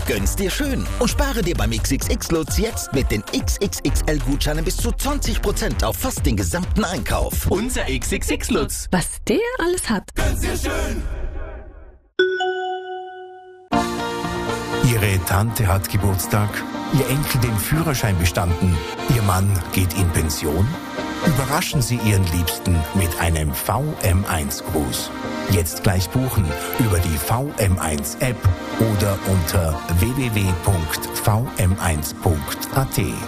Gönn's dir schön und spare dir beim XXX-Lutz jetzt mit den XXXL-Gutscheinen bis zu 20% auf fast den gesamten Einkauf. Unser XXX-Lutz. Was der alles hat. Gönn's dir schön. Ihre Tante hat Geburtstag, Ihr Enkel den Führerschein bestanden, Ihr Mann geht in Pension? Überraschen Sie Ihren Liebsten mit einem VM1-Gruß. Jetzt gleich buchen über die VM1-App oder unter www.vm1.at.